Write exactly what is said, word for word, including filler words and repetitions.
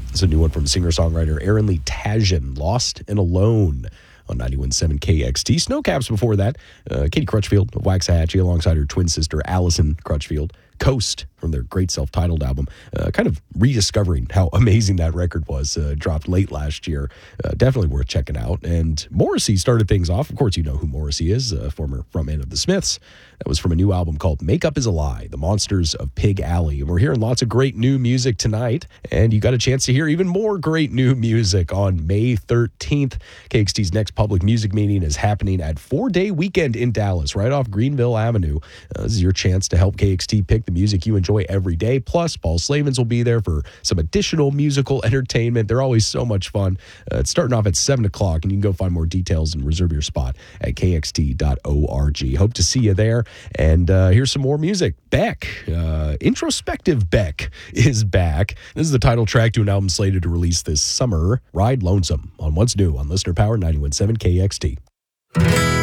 It's a new one from singer-songwriter Aaron Lee Tasjan, Lost and Alone on ninety-one point seven K X T. Snowcaps before that, uh, Katie Crutchfield of Waxahachie alongside her twin sister Allison Crutchfield. Coast from their great self-titled album, uh, kind of rediscovering how amazing that record was. Uh, dropped late last year. Uh, definitely worth checking out. And Morrissey started things off. Of course, you know who Morrissey is, uh, former frontman of the Smiths. That was from a new album called Makeup is a Lie, The Monsters of Pig Alley. And we're hearing lots of great new music tonight. And you got a chance to hear even more great new music on May thirteenth. K X T's next public music meeting is happening at Four Day Weekend in Dallas, right off Greenville Avenue. Uh, this is your chance to help K X T pick the music you enjoy every day. Plus, Paul Slavens will be there for some additional musical entertainment. They're always so much fun. Uh, it's starting off at seven o'clock, and you can go find more details and reserve your spot at k x t dot org. Hope to see you there. And uh, here's some more music. Beck, uh, introspective Beck is back. This is the title track to an album slated to release this summer, Ride Lonesome, on What's New on Listener Power ninety-one point seven K X T.